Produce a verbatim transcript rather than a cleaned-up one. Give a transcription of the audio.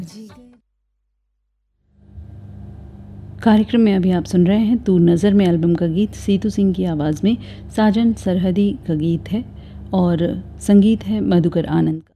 कार्यक्रम में अभी आप सुन रहे हैं तू नज़र में एल्बम का गीत सीतू सिंह की आवाज़ में। साजन सरहदी का गीत है और संगीत है मधुकर आनंद का।